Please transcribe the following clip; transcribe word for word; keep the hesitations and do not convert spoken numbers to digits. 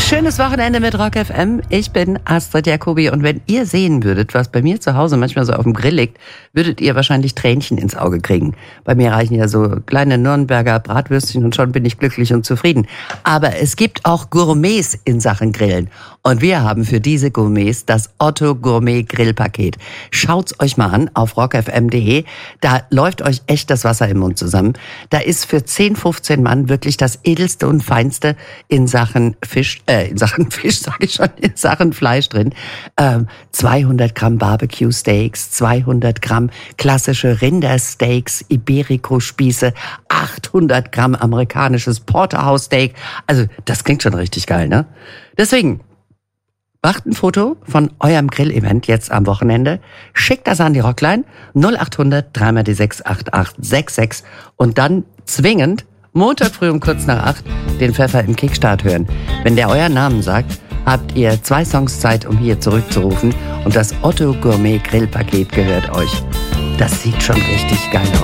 Schönes Wochenende mit Rock F M. Ich bin Astrid Jacobi und wenn ihr sehen würdet, was bei mir zu Hause manchmal so auf dem Grill liegt, würdet ihr wahrscheinlich Tränchen ins Auge kriegen. Bei mir reichen ja so kleine Nürnberger Bratwürstchen und schon bin ich glücklich und zufrieden. Aber es gibt auch Gourmets in Sachen Grillen und wir haben für diese Gourmets das Otto Gourmet Grillpaket. Schaut's euch mal an auf rock f m punkt d e. Da läuft euch echt das Wasser im Mund zusammen. Da ist für zehn, fünfzehn Mann wirklich das Edelste und Feinste in Sachen Fisch, äh, in Sachen Fisch, sage ich schon, in Sachen Fleisch drin. Ähm, zweihundert Gramm Barbecue Steaks, zweihundert Gramm klassische Rindersteaks, Iberico-Spieße, achthundert Gramm amerikanisches Porterhouse Steak. Also, das klingt schon richtig geil, ne? Deswegen, macht ein Foto von eurem Grillevent jetzt am Wochenende, schickt das an die Rockline null acht hundert drei mal die sechs acht acht sechs sechs und dann zwingend Montag früh um kurz nach acht den Pfeffer im Kickstart hören. Wenn der euren Namen sagt, habt ihr zwei Songs Zeit, um hier zurückzurufen und das Otto Gourmet Grillpaket gehört euch. Das sieht schon richtig geil aus.